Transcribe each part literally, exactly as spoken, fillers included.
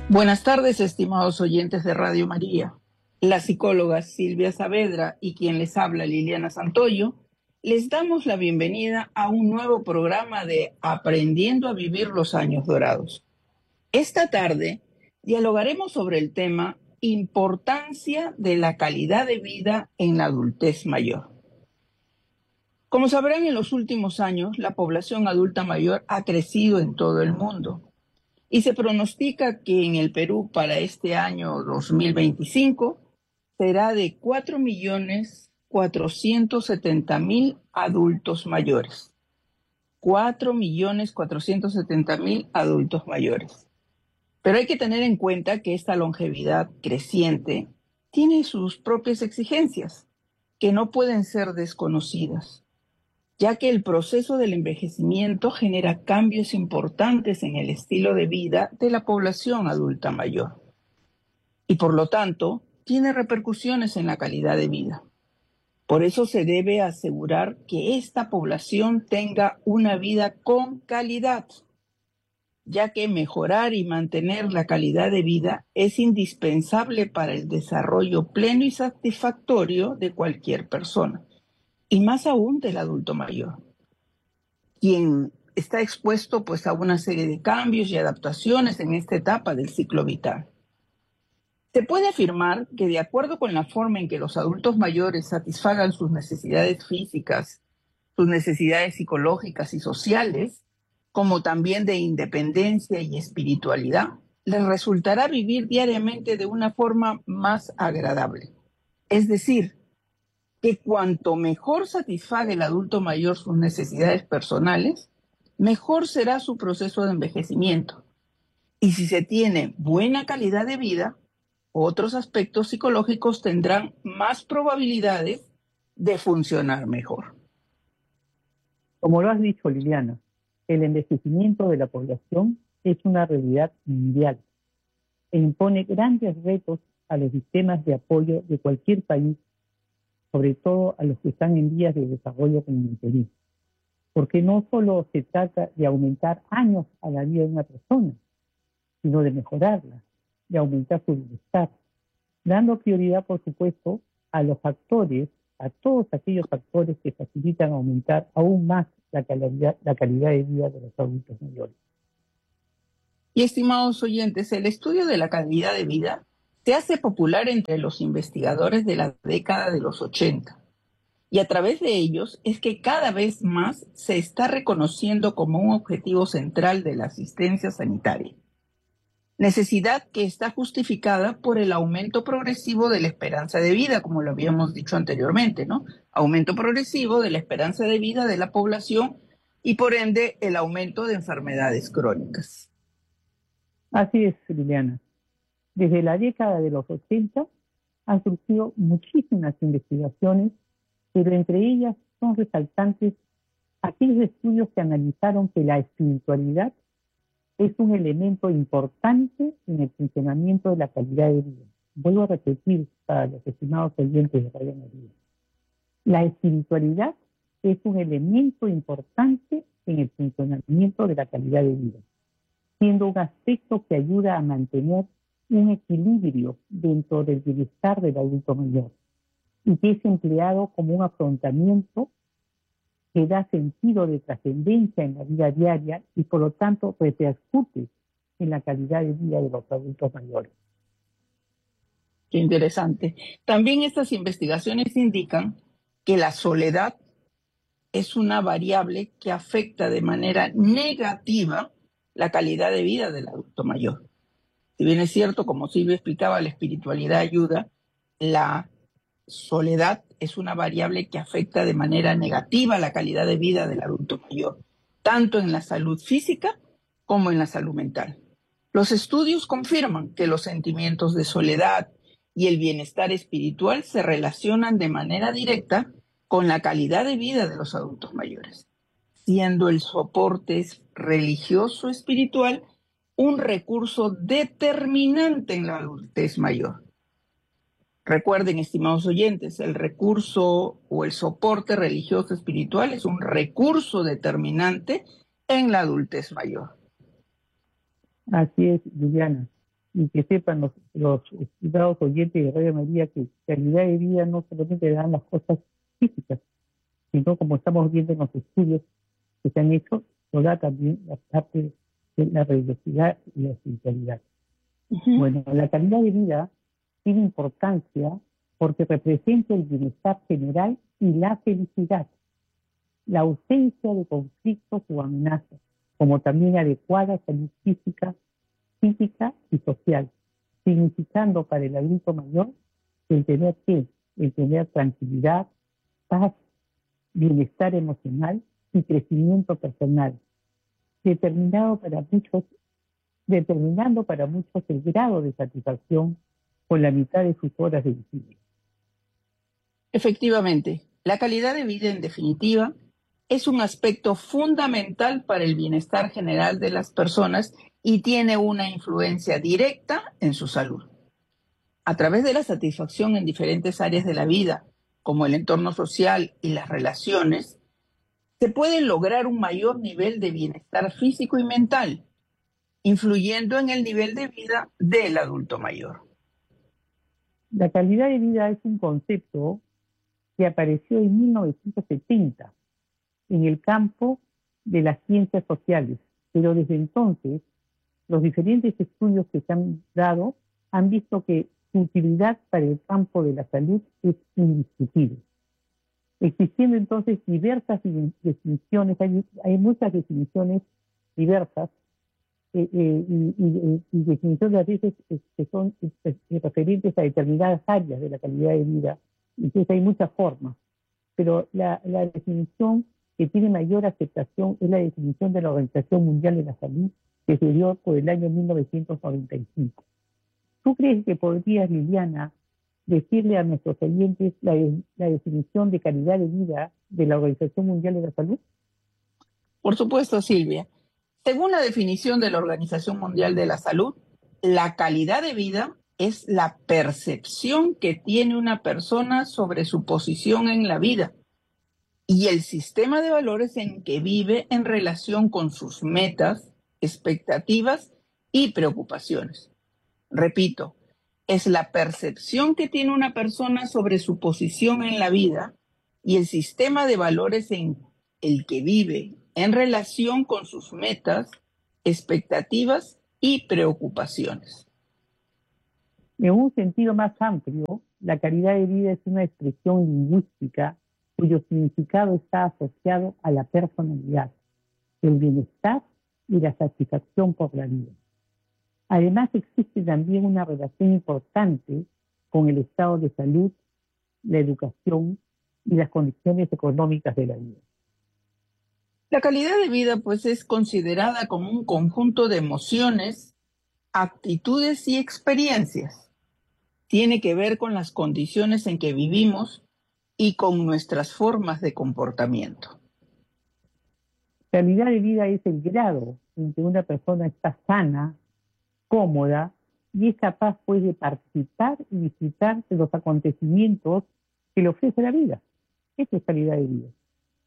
Buenas tardes, estimados oyentes de Radio María. La psicóloga Silvia Saavedra y quien les habla, Liliana Santoyo, les damos la bienvenida a un nuevo programa de Aprendiendo a Vivir los Años Dorados. Esta tarde dialogaremos sobre el tema Importancia de la calidad de vida en la adultez mayor. Como sabrán, en los últimos años, la población adulta mayor ha crecido en todo el mundo. Y se pronostica que en el Perú para este año dos mil veinticinco será de cuatro millones cuatrocientos setenta mil adultos mayores. cuatro millones cuatrocientos setenta mil adultos mayores. Pero hay que tener en cuenta que esta longevidad creciente tiene sus propias exigencias, que no pueden ser desconocidas, ya que el proceso del envejecimiento genera cambios importantes en el estilo de vida de la población adulta mayor y por lo tanto tiene repercusiones en la calidad de vida. Por eso se debe asegurar que esta población tenga una vida con calidad, ya que mejorar y mantener la calidad de vida es indispensable para el desarrollo pleno y satisfactorio de cualquier persona, y más aún del adulto mayor, quien está expuesto pues a una serie de cambios y adaptaciones en esta etapa del ciclo vital. Se puede afirmar que de acuerdo con la forma en que los adultos mayores satisfagan sus necesidades físicas, sus necesidades psicológicas y sociales, como también de independencia y espiritualidad, les resultará vivir diariamente de una forma más agradable. Es decir, que cuanto mejor satisfaga el adulto mayor sus necesidades personales, mejor será su proceso de envejecimiento. Y si se tiene buena calidad de vida, otros aspectos psicológicos tendrán más probabilidades de funcionar mejor. Como lo has dicho, Liliana, el envejecimiento de la población es una realidad mundial e impone grandes retos a los sistemas de apoyo de cualquier país, sobre todo a los que están en vías de desarrollo como el Perú. Porque no solo se trata de aumentar años a la vida de una persona, sino de mejorarla, de aumentar su bienestar, dando prioridad, por supuesto, a los factores, a todos aquellos factores que facilitan aumentar aún más la calidad, la calidad de vida de los adultos mayores. Y estimados oyentes, el estudio de la calidad de vida se hace popular entre los investigadores de la década de los ochenta. Y a través de ellos es que cada vez más se está reconociendo como un objetivo central de la asistencia sanitaria. Necesidad que está justificada por el aumento progresivo de la esperanza de vida, como lo habíamos dicho anteriormente, ¿no? Aumento progresivo de la esperanza de vida de la población y por ende el aumento de enfermedades crónicas. Así es, Liliana. Desde la década de los ochenta han surgido muchísimas investigaciones, pero entre ellas son resaltantes aquellos estudios que analizaron que la espiritualidad es un elemento importante en el funcionamiento de la calidad de vida. Vuelvo a repetir para los estimados oyentes de Radio María. La espiritualidad es un elemento importante en el funcionamiento de la calidad de vida, siendo un aspecto que ayuda a mantener un equilibrio dentro del bienestar del adulto mayor y que es empleado como un afrontamiento que da sentido de trascendencia en la vida diaria y por lo tanto repercute en la calidad de vida de los adultos mayores. Qué interesante. También estas investigaciones indican que la soledad es una variable que afecta de manera negativa la calidad de vida del adulto mayor. Si bien es cierto, como Silvia explicaba, la espiritualidad ayuda, la soledad es una variable que afecta de manera negativa la calidad de vida del adulto mayor, tanto en la salud física como en la salud mental. Los estudios confirman que los sentimientos de soledad y el bienestar espiritual se relacionan de manera directa con la calidad de vida de los adultos mayores, siendo el soporte religioso espiritual un recurso determinante en la adultez mayor. Recuerden, estimados oyentes, el recurso o el soporte religioso espiritual es un recurso determinante en la adultez mayor. Así es, Liliana. y que sepan los, los estimados oyentes de Radio María que calidad de vida no solamente dan las cosas físicas, sino como estamos viendo en los estudios que se han hecho, lo da también la parte de la religiosidad y la espiritualidad. Uh-huh. Bueno, la calidad de vida tiene importancia porque representa el bienestar general y la felicidad, la ausencia de conflictos o amenazas, como también adecuada salud física, física y social, significando para el adulto mayor el tener que, el tener tranquilidad, paz, bienestar emocional y crecimiento personal, determinado para muchos, determinando para muchos el grado de satisfacción con la mitad de sus horas de vida. Efectivamente, la calidad de vida, en definitiva, es un aspecto fundamental para el bienestar general de las personas y tiene una influencia directa en su salud. A través de la satisfacción en diferentes áreas de la vida, como el entorno social y las relaciones, se puede lograr un mayor nivel de bienestar físico y mental, influyendo en el nivel de vida del adulto mayor. La calidad de vida es un concepto que apareció en mil novecientos setenta en el campo de las ciencias sociales, pero desde entonces los diferentes estudios que se han dado han visto que su utilidad para el campo de la salud es indiscutible. Existiendo entonces diversas definiciones, hay, hay muchas definiciones diversas eh, eh, y, y, y definiciones a veces eh, que son eh, referentes a determinadas áreas de la calidad de vida. Entonces hay muchas formas, pero la, la definición que tiene mayor aceptación es la definición de la Organización Mundial de la Salud, que se dio por el año mil novecientos noventa y cinco. ¿Tú crees que podrías, Liliana, decirle a nuestros oyentes la, la definición de calidad de vida de la Organización Mundial de la Salud? Por supuesto, Silvia. Según la definición de la Organización Mundial de la Salud, la calidad de vida es la percepción que tiene una persona sobre su posición en la vida y el sistema de valores en que vive en relación con sus metas, expectativas y preocupaciones. Repito, es la percepción que tiene una persona sobre su posición en la vida y el sistema de valores en el que vive en relación con sus metas, expectativas y preocupaciones. En un sentido más amplio, la calidad de vida es una expresión lingüística cuyo significado está asociado a la personalidad, el bienestar y la satisfacción por la vida. Además, existe también una relación importante con el estado de salud, la educación y las condiciones económicas de la vida. La calidad de vida, pues, es considerada como un conjunto de emociones, actitudes y experiencias. Tiene que ver con las condiciones en que vivimos y con nuestras formas de comportamiento. Calidad de vida es el grado en que una persona está sana, cómoda y es capaz pues de participar y disfrutar de los acontecimientos que le ofrece la vida. Eso es calidad de vida.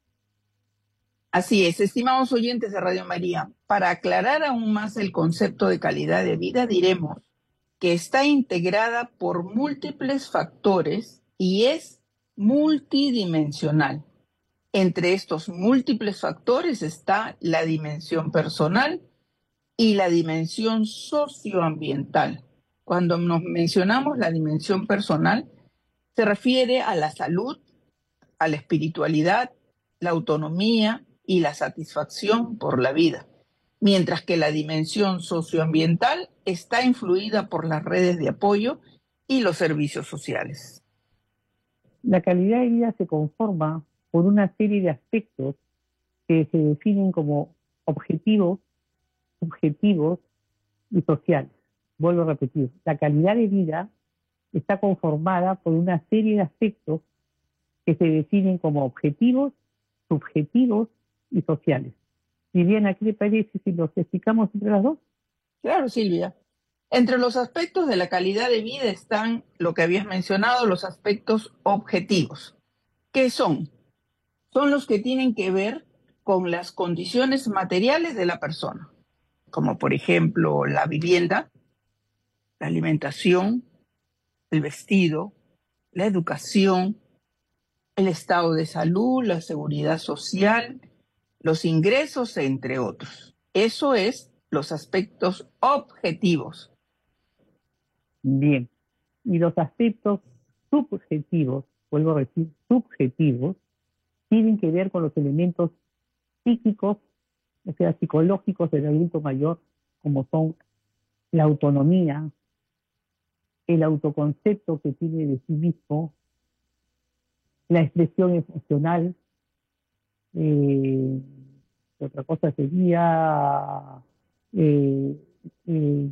Así es, estimados oyentes de Radio María, para aclarar aún más el concepto de calidad de vida, diremos que está integrada por múltiples factores y es multidimensional. Entre estos múltiples factores está la dimensión personal y la dimensión socioambiental. Cuando nos mencionamos la dimensión personal, se refiere a la salud, a la espiritualidad, la autonomía y la satisfacción por la vida, mientras que la dimensión socioambiental está influida por las redes de apoyo y los servicios sociales. La calidad de vida se conforma por una serie de aspectos que se definen como objetivos, subjetivos y sociales. Vuelvo a repetir, la calidad de vida está conformada por una serie de aspectos que se definen como objetivos, subjetivos y sociales. Liliana, ¿qué le parece si los explicamos entre las dos? Claro, Silvia. Entre los aspectos de la calidad de vida están lo que habías mencionado, los aspectos objetivos. ¿Qué son? Son los que tienen que ver con las condiciones materiales de la persona, como por ejemplo la vivienda, la alimentación, el vestido, la educación, el estado de salud, la seguridad social, los ingresos, entre otros. Eso es los aspectos objetivos. Bien. Y los aspectos subjetivos, vuelvo a decir, subjetivos, tienen que ver con los elementos psíquicos, o sea, psicológicos del adulto mayor, como son la autonomía, el autoconcepto que tiene de sí mismo, la expresión emocional, eh, otra cosa sería eh, eh,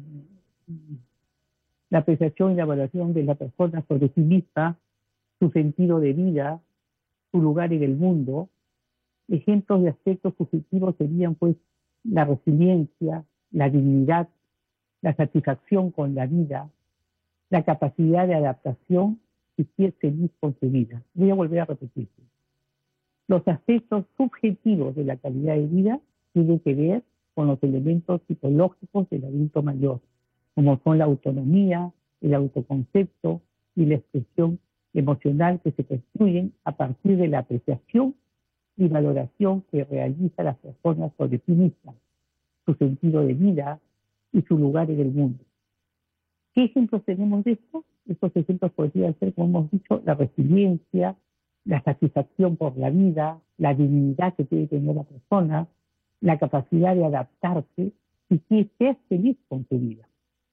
la apreciación y la valoración de la persona sobre sí misma, su sentido de vida, su lugar en el mundo. Ejemplos de aspectos subjetivos serían pues la resiliencia, la dignidad, la satisfacción con la vida, la capacidad de adaptación y si es feliz con su vida. Voy a volver a repetir. Los aspectos subjetivos de la calidad de vida tienen que ver con los elementos psicológicos del adulto mayor, como son la autonomía, el autoconcepto y la expresión emocional que se construyen a partir de la apreciación y valoración que realiza las personas sobre sí mismas, su sentido de vida y su lugar en el mundo. ¿Qué ejemplos tenemos de esto? Estos ejemplos podrían ser, como hemos dicho, la resiliencia, la satisfacción por la vida, la dignidad que tiene que tener la persona, la capacidad de adaptarse y que sea feliz con su vida.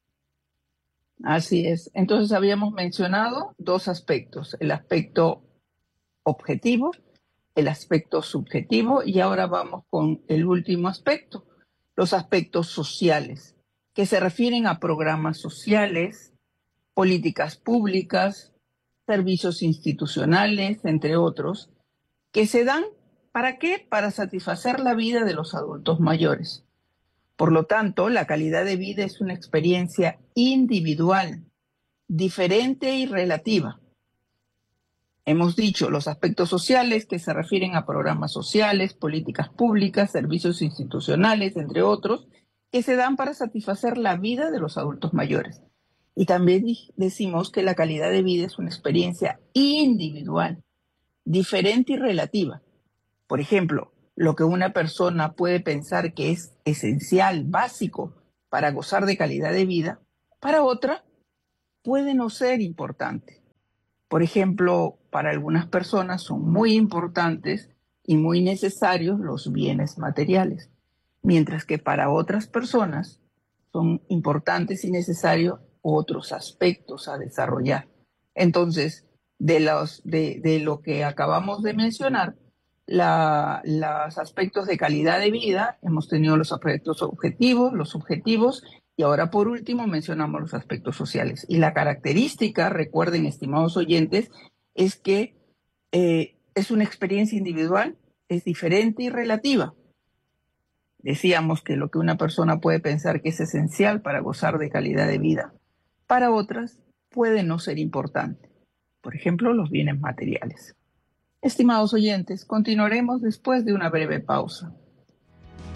Así es. Entonces habíamos mencionado dos aspectos, el aspecto objetivo, el aspecto subjetivo, y ahora vamos con el último aspecto, los aspectos sociales, que se refieren a programas sociales, políticas públicas, servicios institucionales, entre otros, que se dan, ¿para qué? Para satisfacer la vida de los adultos mayores. Por lo tanto, la calidad de vida es una experiencia individual, diferente y relativa. Hemos dicho los aspectos sociales que se refieren a programas sociales, políticas públicas, servicios institucionales, entre otros, que se dan para satisfacer la vida de los adultos mayores. Y también decimos que la calidad de vida es una experiencia individual, diferente y relativa. Por ejemplo, lo que una persona puede pensar que es esencial, básico, para gozar de calidad de vida, para otra puede no ser importante. Por ejemplo, para algunas personas son muy importantes y muy necesarios los bienes materiales, mientras que para otras personas son importantes y necesarios otros aspectos a desarrollar. Entonces, de, los, de, de lo que acabamos de mencionar, la, los aspectos de calidad de vida, hemos tenido los aspectos objetivos, los subjetivos, y ahora por último mencionamos los aspectos sociales. Y la característica, recuerden, estimados oyentes, es que eh, es una experiencia individual, es diferente y relativa. Decíamos que lo que una persona puede pensar que es esencial para gozar de calidad de vida, para otras puede no ser importante. Por ejemplo, los bienes materiales. Estimados oyentes, continuaremos después de una breve pausa.